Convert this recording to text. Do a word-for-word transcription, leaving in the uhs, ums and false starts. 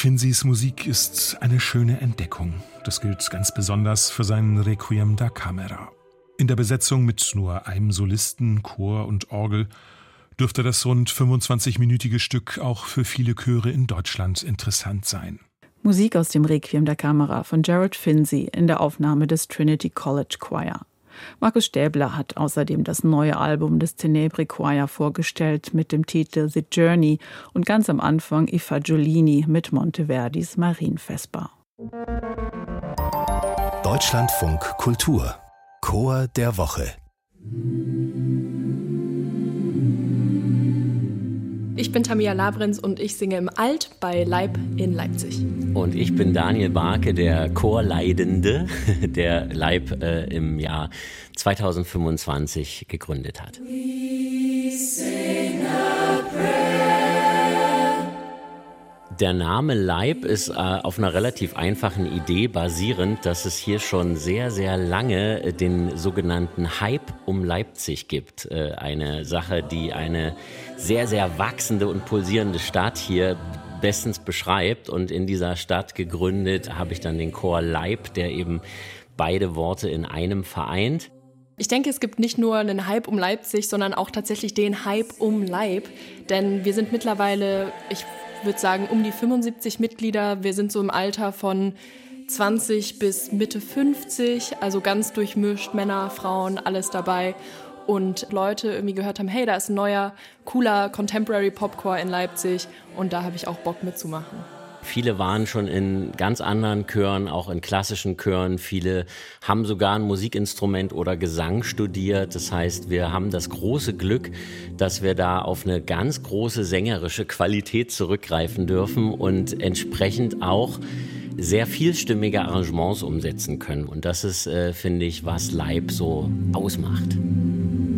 Finzis Musik ist eine schöne Entdeckung. Das gilt ganz besonders für seinen Requiem da Camera. In der Besetzung mit nur einem Solisten, Chor und Orgel dürfte das rund fünfundzwanzig-minütige Stück auch für viele Chöre in Deutschland interessant sein. Musik aus dem Requiem da Camera von Gerald Finzi in der Aufnahme des Trinity College Choir. Markus Stäbler hat außerdem das neue Album des Tenebrae Choir vorgestellt mit dem Titel The Journey und ganz am Anfang I Fagiolini mit Monteverdis Marienvesper. Deutschlandfunk Kultur Chor der Woche. Ich bin Tamia Labrenz und ich singe im Alt bei Leib in Leipzig. Und ich bin Daniel Barke, der Chorleidende, der Leib äh, im Jahr zweitausendfünfundzwanzig gegründet hat. We sing a prayer. Der Name Leib ist äh, auf einer relativ einfachen Idee basierend, dass es hier schon sehr, sehr lange äh, den sogenannten Hype um Leipzig gibt. Äh, eine Sache, die eine sehr, sehr wachsende und pulsierende Stadt hier bestens beschreibt. Und in dieser Stadt gegründet habe ich dann den Chor Leib, der eben beide Worte in einem vereint. Ich denke, es gibt nicht nur einen Hype um Leipzig, sondern auch tatsächlich den Hype um Leib. Denn wir sind mittlerweile, ich würde sagen, um die fünfundsiebzig Mitglieder. Wir sind so im Alter von zwanzig bis Mitte fünfzig, also ganz durchmischt, Männer, Frauen, alles dabei. Und Leute irgendwie gehört haben, hey, da ist ein neuer, cooler Contemporary Popcore in Leipzig und da habe ich auch Bock mitzumachen. Viele waren schon in ganz anderen Chören, auch in klassischen Chören. Viele haben sogar ein Musikinstrument oder Gesang studiert. Das heißt, wir haben das große Glück, dass wir da auf eine ganz große sängerische Qualität zurückgreifen dürfen und entsprechend auch sehr vielstimmige Arrangements umsetzen können. Und das ist, äh, finde ich, was Leib so ausmacht.